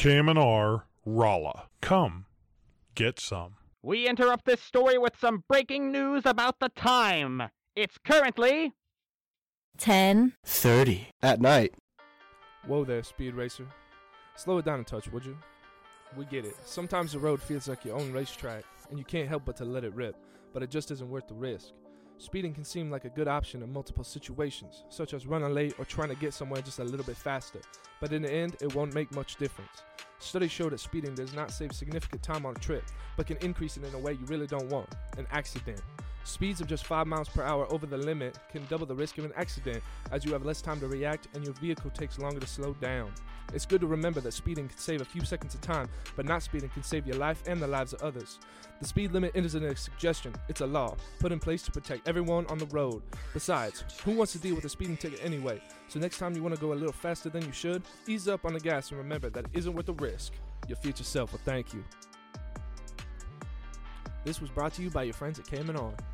KMNR, Rolla. Come, get some. We interrupt this story with some breaking news about the time. It's currently 10:30 at night. Whoa there, Speed Racer. Slow it down a touch, would you? We get it. Sometimes the road feels like your own racetrack, and you can't help but to let it rip, but it just isn't worth the risk. Speeding can seem like a good option in multiple situations, such as running late or trying to get somewhere just a little bit faster, but in the end, it won't make much difference. Studies show that speeding does not save significant time on a trip, but can increase it in a way you really don't want, an accident. Speeds of just 5 miles per hour over the limit can double the risk of an accident, as you have less time to react and your vehicle takes longer to slow down. It's good to remember that speeding can save a few seconds of time, but not speeding can save your life and the lives of others. The speed limit isn't a suggestion, it's a law, put in place to protect everyone on the road. Besides, who wants to deal with a speeding ticket anyway? So next time you want to go a little faster than you should, ease up on the gas and remember that it isn't worth the risk. Your future self will thank you. This was brought to you by your friends at KMNR.